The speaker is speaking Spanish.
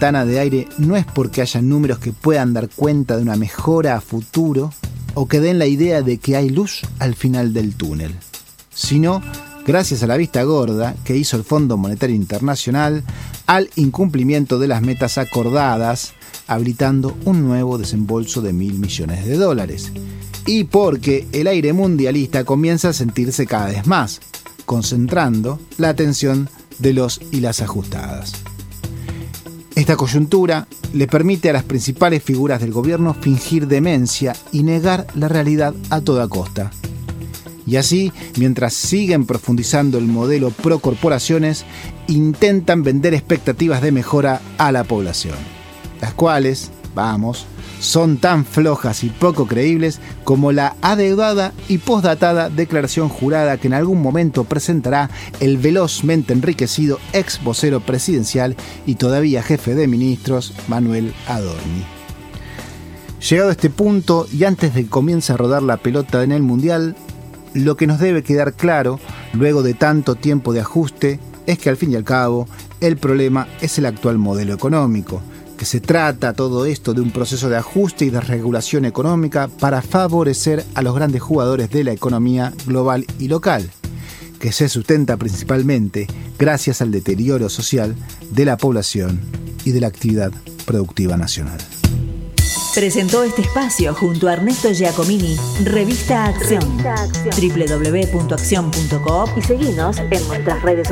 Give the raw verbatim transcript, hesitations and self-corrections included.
ventana de aire no es porque haya números que puedan dar cuenta de una mejora a futuro o que den la idea de que hay luz al final del túnel, sino gracias a la vista gorda que hizo el Fondo Monetario Internacional al incumplimiento de las metas acordadas, habilitando un nuevo desembolso de mil millones de dólares. Y porque el aire mundialista comienza a sentirse cada vez más, concentrando la atención de los y las ajustadas. Esta coyuntura le permite a las principales figuras del gobierno fingir demencia y negar la realidad a toda costa. Y así, mientras siguen profundizando el modelo pro corporaciones, intentan vender expectativas de mejora a la población, las cuales, vamos, son tan flojas y poco creíbles como la adeudada y postdatada declaración jurada que en algún momento presentará el velozmente enriquecido ex vocero presidencial y todavía jefe de ministros, Manuel Adorni. Llegado a este punto y antes de que comience a rodar la pelota en el Mundial, lo que nos debe quedar claro, luego de tanto tiempo de ajuste, es que al fin y al cabo, el problema es el actual modelo económico, que se trata todo esto de un proceso de ajuste y de regulación económica para favorecer a los grandes jugadores de la economía global y local, que se sustenta principalmente gracias al deterioro social de la población y de la actividad productiva nacional. Presentó este espacio junto a Ernesto Giacomini, Revista Acción, doble u doble u doble u punto acción punto coop y seguinos en nuestras redes sociales.